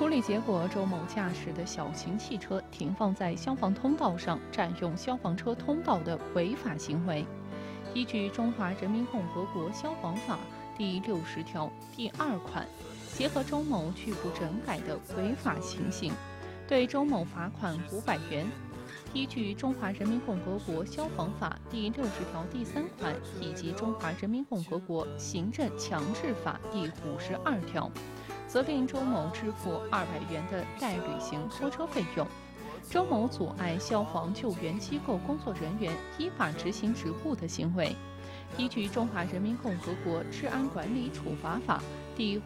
处理结果，周某驾驶的小型汽车停放在消防通道上，占用消防车通道的违法行为，依据《中华人民共和国消防法》第60条第2款，结合周某拒不整改的违法情形，对周某罚款500元。依据《中华人民共和国消防法》第60条第3款以及《中华人民共和国行政强制法》第52条，责令周某支付200元的代履行拖车费用。周某阻碍消防救援机构工作人员依法执行职务的行为，依据《中华人民共和国治安管理处罚法》第